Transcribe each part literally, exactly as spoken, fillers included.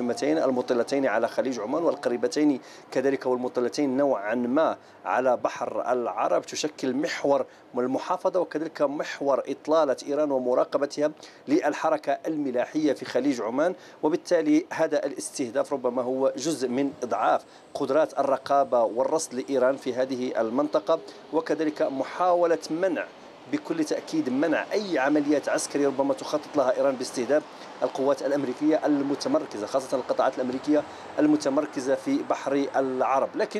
المهمتين المطلتين على خليج عمان والقريبتين كذلك والمطلتين نوعا ما على بحر العرب، تشكل محور المحافظة وكذلك محور إطلالة إيران ومراقبتها للحركة الملاحية في خليج عمان. وبالتالي هذا الاستهداف ربما هو جزء من إضعاف قدرات الرقابة والرصد لإيران في هذه المنطقة، وكذلك محاولة منع بكل تأكيد منع أي عمليات عسكرية ربما تخطط لها إيران باستهداف القوات الأمريكية المتمركزة، خاصة القطاعات الأمريكية المتمركزة في بحر العرب. لكن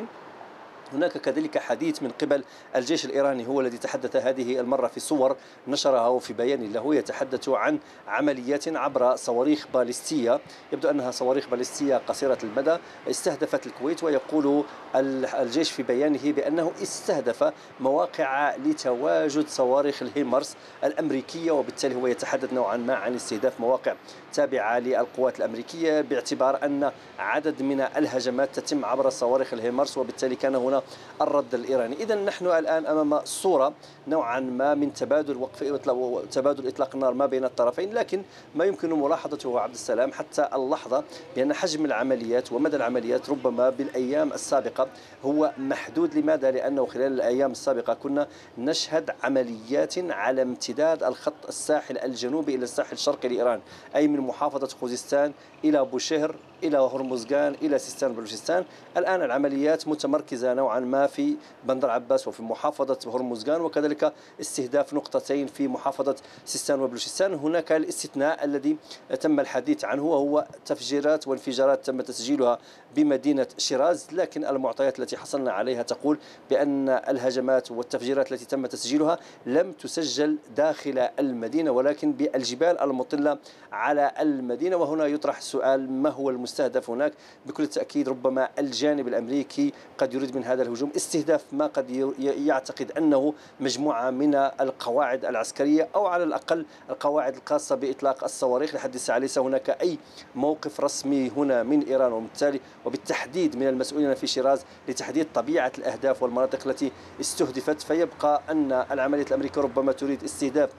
هناك كذلك حديث من قبل الجيش الإيراني هو الذي تحدث هذه المرة في صور نشرها وفي بيان له، يتحدث عن عمليات عبر صواريخ باليستية، يبدو أنها صواريخ باليستية قصيرة المدى استهدفت الكويت. ويقول الجيش في بيانه بأنه استهدف مواقع لتواجد صواريخ الهيمارس الأمريكية، وبالتالي هو يتحدث نوعا ما عن استهداف مواقع تابعة للقوات الأمريكية باعتبار أن عدد من الهجمات تتم عبر صواريخ الهيمارس، وبالتالي كان هنا الرد الإيراني. إذا نحن الآن أمام صورة نوعا ما من تبادل وقف تبادل إطلاق النار ما بين الطرفين، لكن ما يمكن ملاحظته عبد السلام حتى اللحظة بأن حجم العمليات ومدى العمليات ربما بالأيام السابقة هو محدود. لماذا؟ لأنه خلال الأيام السابقة كنا نشهد عمليات على امتداد الخط الساحل الجنوبي إلى الساحل الشرقي لإيران، أي من محافظة خوزستان إلى بوشهر إلى هرمزغان إلى سيستان بلوشستان. الآن العمليات متمركزة نوعا ما في بندر عباس وفي محافظة هرمزغان، وكذلك استهداف نقطتين في محافظة سيستان وبلوشستان. هناك الاستثناء الذي تم الحديث عنه وهو تفجيرات وانفجارات تم تسجيلها بمدينة شيراز، لكن المعطيات التي حصلنا عليها تقول بأن الهجمات والتفجيرات التي تم تسجيلها لم تسجل داخل المدينة ولكن بالجبال المطلة على المدينة. وهنا يطرح السؤال: ما هو المستهدف هناك؟ بكل تأكيد ربما الجانب الأمريكي قد يريد من هذا الهجوم استهداف ما قد يعتقد أنه مجموعة من القواعد العسكرية أو على الأقل القواعد الخاصة بإطلاق الصواريخ. لحد الساعة ليس هناك أي موقف رسمي هنا من إيران وبالتالي وبالتحديد من المسؤولين في شيراز لتحديد طبيعة الأهداف والمناطق التي استهدفت. فيبقى أن العملية الأمريكية ربما تريد استهداف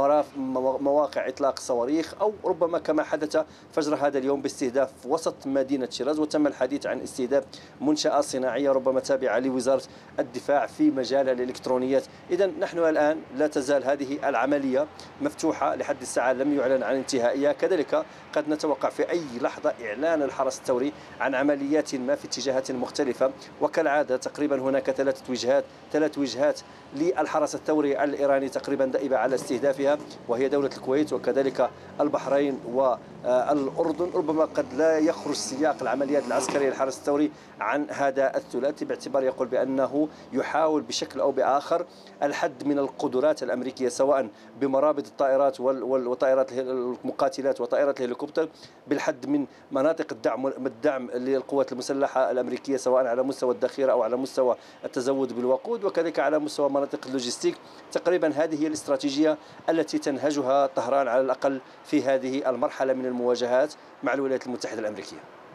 مواقع إطلاق صواريخ، أو ربما كما حدث فجر هذا اليوم باستهداف وسط مدينة شيراز، وتم الحديث عن استهداف منشأة صناعية ربما تابعة لوزارة الدفاع في مجال الإلكترونيات. إذا نحن الآن لا تزال هذه العملية مفتوحة لحد الساعة، لم يعلن عن انتهائها. كذلك قد نتوقع في أي لحظة إعلان الحرس الثوري عن عمليات ما في اتجاهات مختلفة، وكالعادة تقريبا هناك ثلاثة وجهات ثلاث وجهات للحرس الثوري الإيراني تقريبا دائبة على استهدافها، وهي دولة الكويت وكذلك البحرين والأردن. ربما قد لا يخرج سياق العمليات العسكرية للحرس الثوري عن هذا الثلاثي، باعتبار يقول بأنه يحاول بشكل أو بآخر الحد من القدرات الأمريكية سواء بمرابط الطائرات وطائرات المقاتلات وطائرات الهليكوبتر، بالحد من مناطق الدعم الدعم للقوات المسلحة الأمريكية سواء على مستوى الذخيرة أو على مستوى التزود بالوقود، وكذلك على مستوى مناطق اللوجستيك. تقريبا هذه هي الاستراتيجية التي تنهجها طهران على الأقل في هذه المرحلة من المواجهات مع الولايات المتحدة الأمريكية.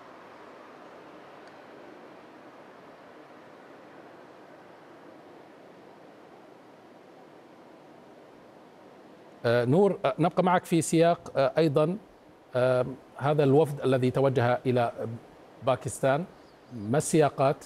نور، نبقى معك في سياق أيضا هذا الوفد الذي توجه إلى باكستان، ما السياقات؟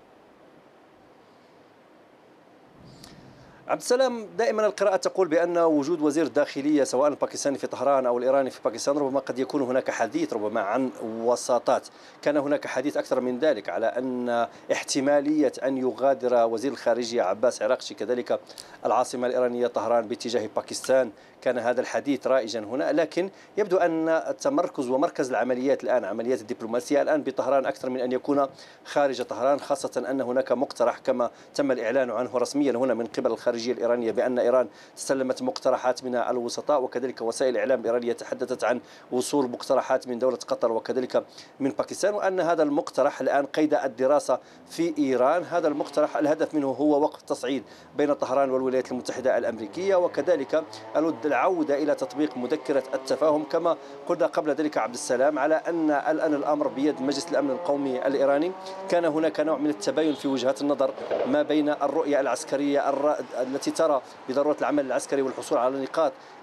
عبد السلام، دائما القراءة تقول بأن وجود وزير الداخلية سواء الباكستاني في طهران أو الإيراني في باكستان ربما قد يكون هناك حديث ربما عن وساطات. كان هناك حديث أكثر من ذلك على أن احتمالية أن يغادر وزير الخارجية عباس عراقشي كذلك العاصمة الإيرانية طهران باتجاه باكستان. كان هذا الحديث رائجا هنا، لكن يبدو أن التمركز ومركز العمليات الآن عمليات الدبلوماسية الآن بطهران أكثر من أن يكون خارج طهران، خاصة أن هناك مقترح كما تم الإعلان عنه رسميا هنا من قبل الخارجية الإيرانية بأن إيران استلمت مقترحات من الوسطاء، وكذلك وسائل الإعلام الإيرانية تحدثت عن وصول مقترحات من دولة قطر وكذلك من باكستان، وأن هذا المقترح الآن قيد الدراسة في إيران. هذا المقترح الهدف منه هو وقف تصعيد بين طهران والولايات المتحدة الأمريكية، وكذلك العودة إلى تطبيق مذكرة التفاهم كما قلنا قبل ذلك عبد السلام، على أن الآن الأمر بيد مجلس الأمن القومي الإيراني. كان هناك نوع من التباين في وجهات النظر ما بين الرؤية العسكرية التي ترى بضرورة العمل العسكري والحصول على نقاط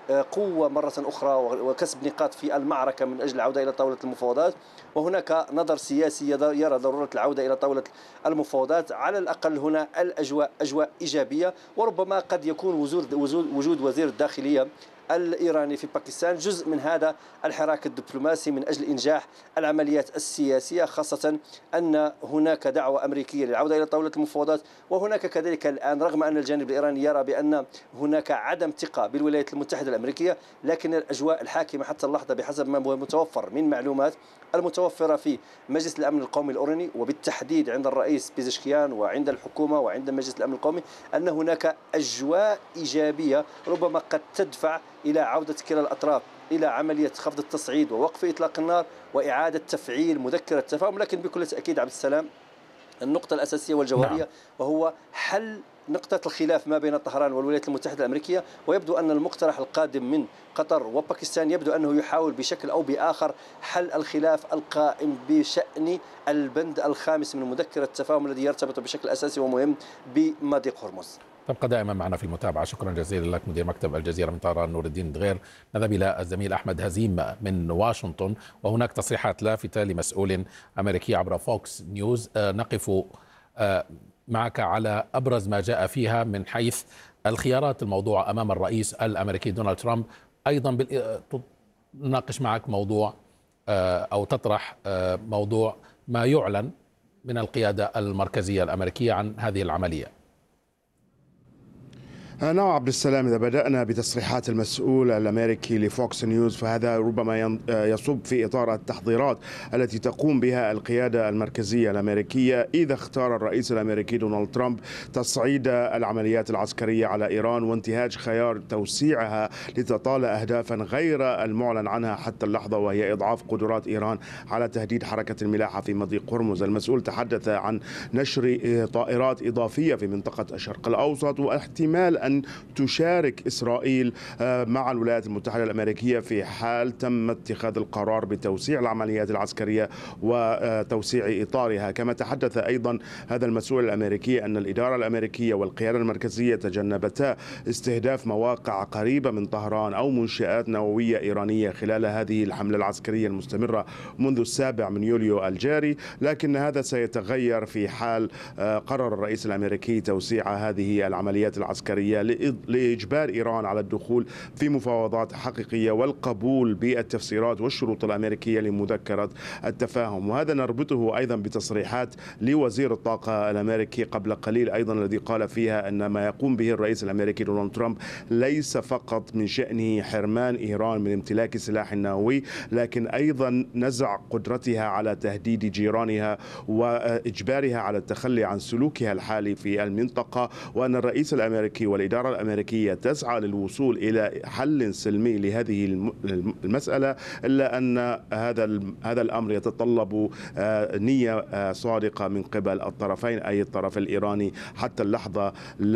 قوة مرة أخرى وكسب نقاط في المعركة من أجل العودة إلى طاولة المفاوضات. وهناك نظر سياسي يرى ضرورة العودة إلى طاولة المفاوضات. على الأقل هنا الأجواء أجواء إيجابية، وربما قد يكون وجود وجود وزير الداخلية الإيراني في باكستان جزء من هذا الحراك الدبلوماسي من أجل إنجاح العمليات السياسية، خاصة أن هناك دعوة أمريكية للعودة إلى طاولة المفاوضات. وهناك كذلك الآن رغم أن الجانب الإيراني يرى بأن هناك عدم ثقة بالولايات المتحدة الأمريكية، لكن الأجواء الحاكمة حتى اللحظة بحسب ما هو متوفر من معلومات المتوفرة في مجلس الأمن القومي الأوراني وبالتحديد عند الرئيس بيزشكيان وعند الحكومة وعند مجلس الأمن القومي، أن هناك أجواء إيجابية ربما قد تدفع إلى عودة كلا الأطراف إلى عملية خفض التصعيد ووقف إطلاق النار وإعادة تفعيل مذكرة التفاهم. لكن بكل تأكيد عبد السلام النقطة الأساسية والجوهرية نعم. وهو حل نقطة الخلاف ما بين طهران والولايات المتحدة الأمريكية. ويبدو أن المقترح القادم من قطر وباكستان يبدو أنه يحاول بشكل أو بآخر حل الخلاف القائم بشأن البند الخامس من مذكرة التفاهم الذي يرتبط بشكل أساسي ومهم بمضيق هرمز. تبقى دائما معنا في المتابعة. شكرا جزيلا لك مدير مكتب الجزيرة من طهران نور الدين دغير. نذهب إلى الزميل أحمد هزيم من واشنطن، وهناك تصريحات لافتة لمسؤول أمريكي عبر فوكس نيوز. نقف معك على أبرز ما جاء فيها من حيث الخيارات الموضوعة أمام الرئيس الأمريكي دونالد ترامب. أيضا نناقش معك موضوع أو تطرح موضوع ما يعلن من القيادة المركزية الأمريكية عن هذه العملية. نعم عبد السلام، إذا بدأنا بتصريحات المسؤول الأمريكي لفوكس نيوز فهذا ربما يصب في إطار التحضيرات التي تقوم بها القيادة المركزية الأمريكية إذا اختار الرئيس الأمريكي دونالد ترامب تصعيد العمليات العسكرية على إيران وانتهاج خيار توسيعها لتطال أهدافا غير المعلن عنها حتى اللحظة، وهي إضعاف قدرات إيران على تهديد حركة الملاحة في مضيق هرمز. المسؤول تحدث عن نشر طائرات إضافية في منطقة الشرق الأوسط واحتمال أن تشارك إسرائيل مع الولايات المتحدة الأمريكية في حال تم اتخاذ القرار بتوسيع العمليات العسكرية وتوسيع إطارها. كما تحدث أيضا هذا المسؤول الأمريكي أن الإدارة الأمريكية والقيادة المركزية تجنبتا استهداف مواقع قريبة من طهران أو منشآت نووية إيرانية خلال هذه الحملة العسكرية المستمرة منذ السابع من يوليو الجاري، لكن هذا سيتغير في حال قرر الرئيس الأمريكي توسيع هذه العمليات العسكرية لإجبار إيران على الدخول في مفاوضات حقيقية والقبول بالتفسيرات والشروط الأمريكية لمذكرة التفاهم. وهذا نربطه أيضا بتصريحات لوزير الطاقة الأمريكي قبل قليل أيضا، الذي قال فيها أن ما يقوم به الرئيس الأمريكي دونالد ترامب ليس فقط من شأنه حرمان إيران من امتلاك سلاح نووي، لكن أيضا نزع قدرتها على تهديد جيرانها وإجبارها على التخلي عن سلوكها الحالي في المنطقة، وأن الرئيس الأمريكي والإدارة الأمريكية تسعى للوصول إلى حل سلمي لهذه المسألة، إلا أن هذا هذا الأمر يتطلب نية صادقة من قبل الطرفين، أي الطرف الإيراني حتى اللحظة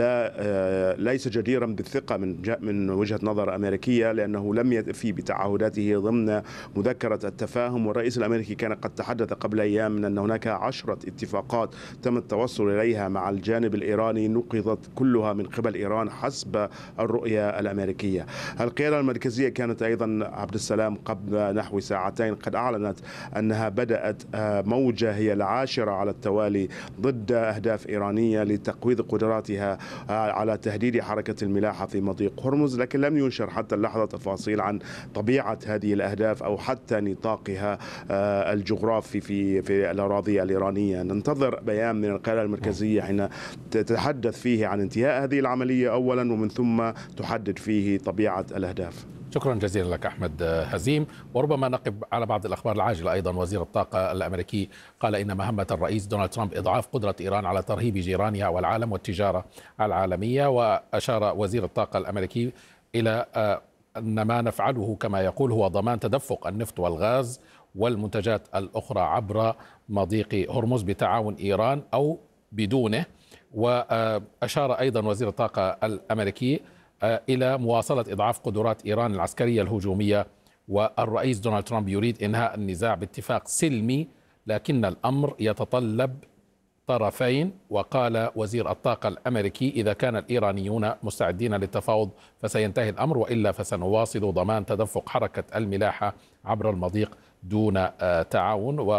لا ليس جديرا بالثقة من من وجهة نظر أمريكية، لأنه لم يفي بتعهداته ضمن مذكرة التفاهم. والرئيس الأمريكي كان قد تحدث قبل أيام من أن هناك عشرة اتفاقات تم التوصل إليها مع الجانب الإيراني نقضت كلها من قبل إيران حسب الرؤية الأمريكية. القيادة المركزية كانت أيضا عبد السلام قبل نحو ساعتين قد أعلنت أنها بدأت موجة هي العاشرة على التوالي ضد أهداف إيرانية لتقويض قدراتها على تهديد حركة الملاحة في مضيق هرمز، لكن لم ينشر حتى اللحظة تفاصيل عن طبيعة هذه الأهداف أو حتى نطاقها الجغرافي في في الأراضي الإيرانية. ننتظر بيان من القيادة المركزية حين تتحدث فيه عن انتهاء هذه العملية أولا، ومن ثم تحدد فيه طبيعة الأهداف. شكرا جزيلا لك أحمد هزيم. وربما نقب على بعض الأخبار العاجلة أيضا. وزير الطاقة الأمريكي قال إن مهمة الرئيس دونالد ترامب إضعاف قدرة إيران على ترهيب جيرانها والعالم والتجارة العالمية. وأشار وزير الطاقة الأمريكي إلى أن ما نفعله كما يقول هو ضمان تدفق النفط والغاز والمنتجات الأخرى عبر مضيق هرمز بتعاون إيران أو بدونه. وأشار أيضا وزير الطاقة الأمريكي إلى مواصلة إضعاف قدرات إيران العسكرية الهجومية. والرئيس دونالد ترامب يريد إنهاء النزاع باتفاق سلمي، لكن الأمر يتطلب الطرفين. وقال وزير الطاقة الأمريكي: إذا كان الإيرانيون مستعدين للتفاوض فسينتهي الأمر، وإلا فسنواصل ضمان تدفق حركة الملاحة عبر المضيق دون تعاون.